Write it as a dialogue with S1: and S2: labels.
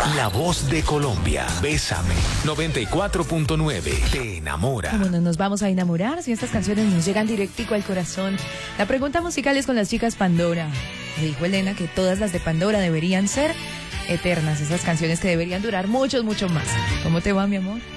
S1: La voz de Colombia. Bésame. 94.9. Te enamora.
S2: ¿Cómo no nos vamos a enamorar si estas canciones nos llegan directico al corazón? La pregunta musical es con las chicas Pandora. Le dijo Elena que todas las de Pandora deberían ser eternas, esas canciones que deberían durar mucho más. ¿Cómo te va, mi amor?